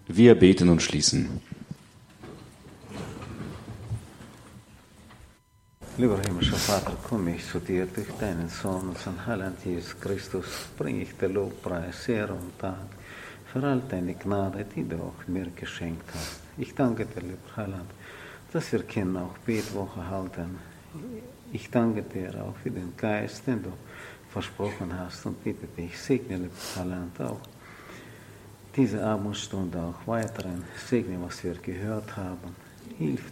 Wir beten und schließen. Lieber himmlischer Vater, komme ich zu dir durch deinen Sohn, unseren Heiland Jesus Christus, bringe ich dir Lobpreis, Ehre und Dank für all deine Gnade, die du auch mir geschenkt hast. Ich danke dir, lieber Heiland, dass wir können auch Betwoche halten. Ich danke dir auch für den Geist, den du versprochen hast, und bitte dich, segne, lieber Heiland, auch diese Abendstunde, auch weiteren, segne, was wir gehört haben. Hilf,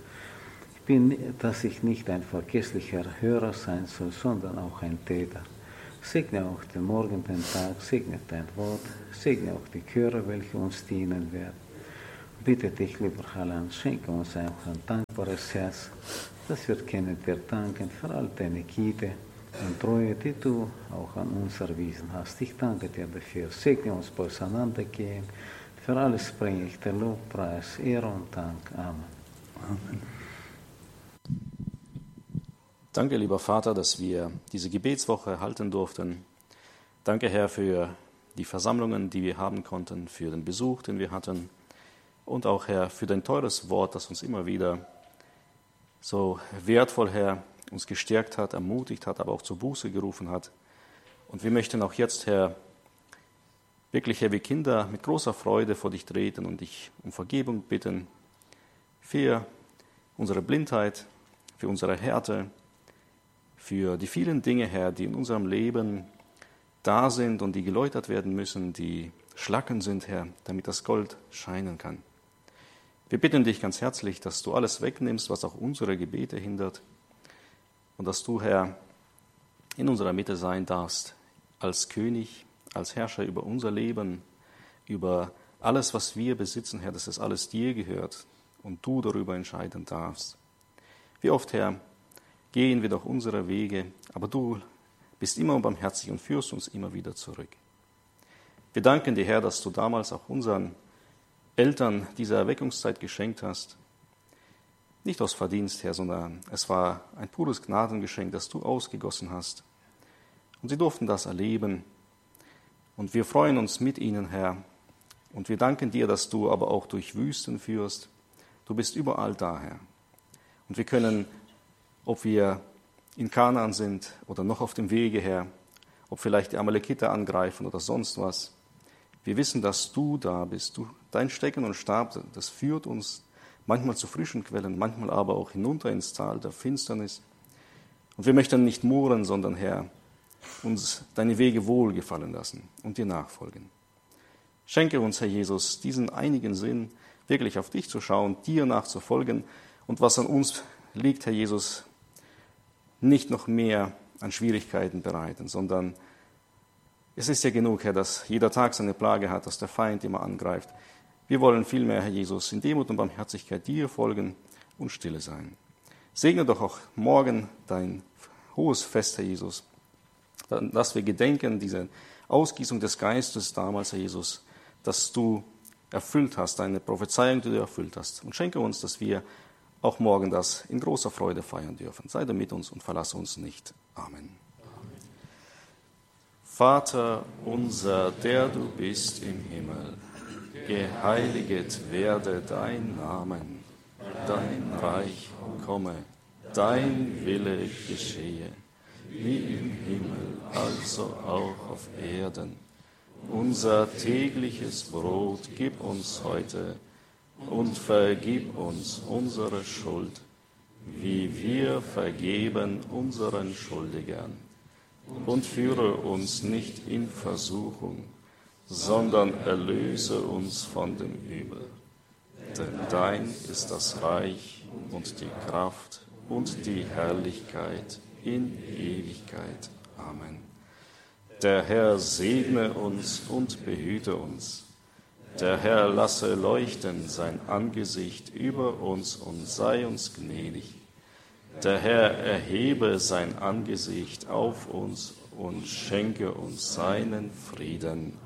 dass ich nicht ein vergesslicher Hörer sein soll, sondern auch ein Täter. Segne auch den Morgen, den Tag, segne dein Wort, segne auch die Chöre, welche uns dienen werden. Bitte dich, lieber Heiland, schenke uns einfach ein dankbares Herz, dass wir können dir danken für all deine Güte und Treue, die du auch an uns erwiesen hast. Ich danke dir dafür. Segne uns bei Auseinandergehen. Für alles bringe ich dir Lobpreis, Ehre und Dank. Amen. Amen. Danke, lieber Vater, dass wir diese Gebetswoche halten durften. Danke, Herr, für die Versammlungen, die wir haben konnten, für den Besuch, den wir hatten. Und auch, Herr, für dein teures Wort, das uns immer wieder so wertvoll, Herr, uns gestärkt hat, ermutigt hat, aber auch zur Buße gerufen hat. Und wir möchten auch jetzt, Herr, wirklich, Herr, wie Kinder mit großer Freude vor dich treten und dich um Vergebung bitten für unsere Blindheit, für unsere Härte, für die vielen Dinge, Herr, die in unserem Leben da sind und die geläutert werden müssen, die Schlacken sind, Herr, damit das Gold scheinen kann. Wir bitten dich ganz herzlich, dass du alles wegnimmst, was auch unsere Gebete hindert, und dass du, Herr, in unserer Mitte sein darfst, als König, als Herrscher über unser Leben, über alles, was wir besitzen, Herr, dass es alles dir gehört und du darüber entscheiden darfst. Wie oft, Herr, gehen wir doch unsere Wege, aber du bist immer barmherzig und führst uns immer wieder zurück. Wir danken dir, Herr, dass du damals auch unseren Eltern diese Erweckungszeit geschenkt hast. Nicht aus Verdienst, Herr, sondern es war ein pures Gnadengeschenk, das du ausgegossen hast. Und sie durften das erleben. Und wir freuen uns mit ihnen, Herr. Und wir danken dir, dass du aber auch durch Wüsten führst. Du bist überall da, Herr. Und wir können, ob wir in Kanaan sind oder noch auf dem Wege, Herr, ob vielleicht die Amalekiter angreifen oder sonst was, wir wissen, dass du da bist. Dein Stecken und Stab, das führt uns manchmal zu frischen Quellen, manchmal aber auch hinunter ins Tal der Finsternis. Und wir möchten nicht murren, sondern, Herr, uns deine Wege wohlgefallen lassen und dir nachfolgen. Schenke uns, Herr Jesus, diesen einigen Sinn, wirklich auf dich zu schauen, dir nachzufolgen und was an uns liegt, Herr Jesus, nicht noch mehr an Schwierigkeiten bereiten, sondern es ist ja genug, Herr, dass jeder Tag seine Plage hat, dass der Feind immer angreift. Wir wollen vielmehr, Herr Jesus, in Demut und Barmherzigkeit dir folgen und stille sein. Segne doch auch morgen dein hohes Fest, Herr Jesus, dass wir gedenken, diese Ausgießung des Geistes damals, Herr Jesus, dass du erfüllt hast, deine Prophezeiung, die du erfüllt hast. Und schenke uns, dass wir auch morgen das in großer Freude feiern dürfen. Sei du mit uns und verlasse uns nicht. Amen. Vater unser, der du bist im Himmel, geheiliget werde dein Namen, dein Reich komme, dein Wille geschehe, wie im Himmel, also auch auf Erden. Unser tägliches Brot gib uns heute und vergib uns unsere Schuld, wie wir vergeben unseren Schuldigern. Und führe uns nicht in Versuchung, sondern erlöse uns von dem Übel. Denn dein ist das Reich und die Kraft und die Herrlichkeit in Ewigkeit. Amen. Der Herr segne uns und behüte uns. Der Herr lasse leuchten sein Angesicht über uns und sei uns gnädig. Der Herr erhebe sein Angesicht auf uns und schenke uns seinen Frieden.